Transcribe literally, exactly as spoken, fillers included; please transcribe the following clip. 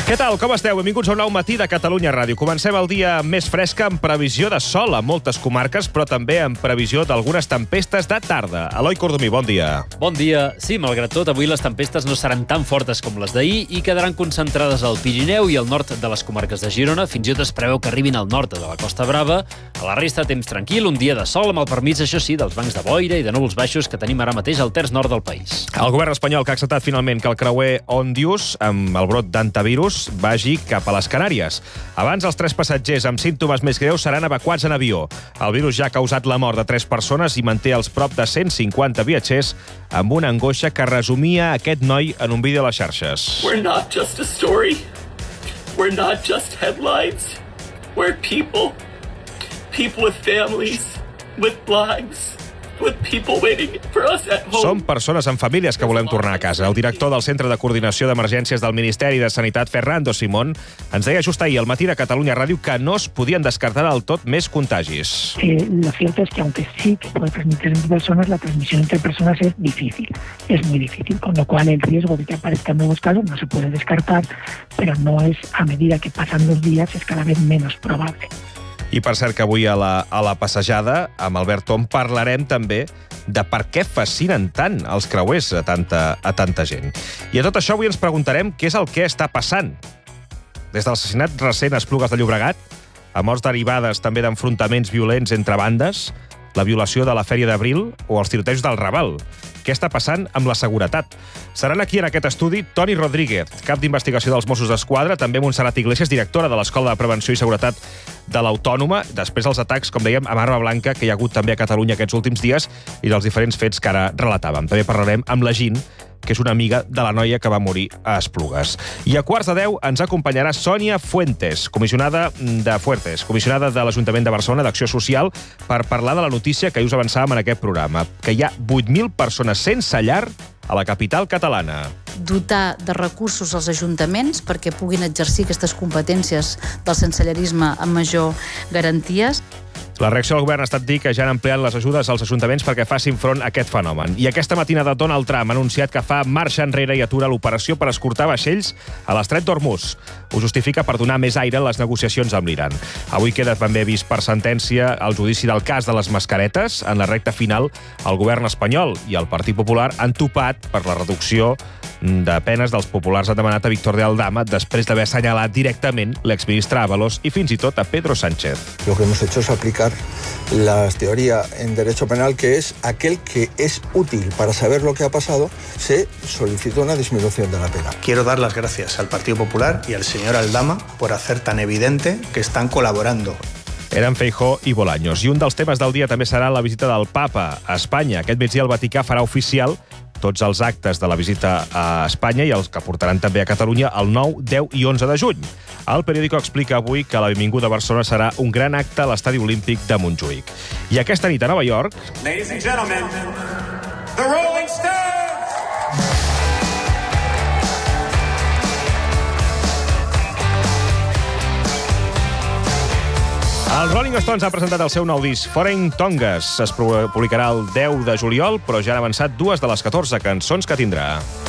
Què tal, com esteu? Benvinguts a un nou matí de Catalunya Ràdio. Comencem el dia més fresca amb previsió de sol a moltes comarques, però també amb previsió d'algunes tempestes de tarda. Eloi Cordomí, bon dia. Bon dia. Sí, malgrat tot, avui les tempestes no seran tan fortes com les d'ahir i quedaran concentrades al Pirineu i al nord de les comarques de Girona. Fins i tot es preveu que arribin al nord de la Costa Brava. A la resta, temps tranquil, un dia de sol, amb el permís, això sí, dels bancs de boira i de núvols baixos que tenim ara mateix al terç nord del país. El govern espanyol que ha acceptat finalment que el creuer Ondius, amb el brot d'antivirus, vagi cap a les Canàries. Abans, els tres passatgers amb símptomes més greus seran evacuats en avió. El virus ja ha causat la mort de tres persones i manté els prop de cent cinquanta viatgers amb una angoixa que resumia aquest noi en un vídeo a les xarxes. We're not just a story. We're not just headlines. We're people. People with families, with lives. With people waiting for us at home. Som persones amb famílies que volem tornar a casa. El director del Centre de Coordinació d'Emergències del Ministeri de Sanitat, Fernando Simón, ens deia just ahir al matí de Catalunya Ràdio que no es podien descartar del tot més contagis. Eh, lo cierto es que aunque sí que puede transmitir entre personas, la transmisión entre personas es difícil, es muy difícil, con lo cual el riesgo de que aparezcan nuevos casos no se puede descartar, pero no es, a medida que pasan los días, es cada vez menos probable. I per cert que avui a la, a la passejada amb Albert Tom parlarem també de per què fascinen tant els creuers a tanta, a tanta gent. I a tot això avui ens preguntarem què és el que està passant. Des de l'assassinat recent a Esplugues de Llobregat, a morts derivades també d'enfrontaments violents entre bandes, la violació de la Fèria d'Abril o els tirotejos del Raval. Què està passant amb la seguretat? Seran aquí en aquest estudi Toni Rodríguez, cap d'investigació dels Mossos d'Esquadra, també Montserrat Iglesias, directora de l'Escola de Prevenció i Seguretat de l'Autònoma, després dels atacs, com dèiem, a Arma Blanca, que hi ha hagut també a Catalunya aquests últims dies, i dels diferents fets que ara relatàvem. També parlarem amb la Gin, que és una amiga de la noia que va morir a Esplugues. I a quarts de deu ens acompanyarà Sònia Fuentes, comissionada de Fuertes, comissionada de l'Ajuntament de Barcelona d'Acció Social, per parlar de la notícia que us avançàvem en aquest programa, que hi ha vuit mil persones sense llar a la capital catalana. Dotar de recursos als ajuntaments perquè puguin exercir aquestes competències del sensellarisme amb major garanties. La reacció del govern ha estat dir que ja han ampliat les ajudes als ajuntaments perquè facin front a aquest fenomen. I aquesta matinada Donald Trump ha anunciat que fa marxa enrere i atura l'operació per escortar vaixells a l'estret d'Hormuz. Ho justifica per donar més aire a les negociacions amb l'Iran. Avui queda també vist per sentència el judici del cas de les mascaretes. En la recta final, el govern espanyol i el Partit Popular han topat per la reducció de penes dels populars. Han demanat a Víctor de Aldama després d'haver assenyalat directament l'exministre Ábalos i fins i tot a Pedro Sánchez. Lo que hemos hecho es aplicar la teoría en derecho penal, que es aquel que es útil para saber lo que ha pasado, se solicita una disminución de la pena. Quiero dar las gracias al Partido Popular y al señor Aldama por hacer tan evidente que están colaborando. Eren Feijóo i Bolaños. I un dels temes del dia també serà la visita del Papa a Espanya. Aquest migdia el Vaticà farà oficial tots els actes de la visita a Espanya i els que portaran també a Catalunya el nou, deu i onze de juny. El periòdico explica avui que la benvinguda a Barcelona serà un gran acte a l'Estadi Olímpic de Montjuïc. I aquesta nit a Nova York... Ladies and gentlemen, the Rolling Stones! Els Rolling Stones han presentat el seu nou disc, Foreign Tongues. Es publicarà el deu de juliol, però ja han avançat dues de les catorze cançons que tindrà.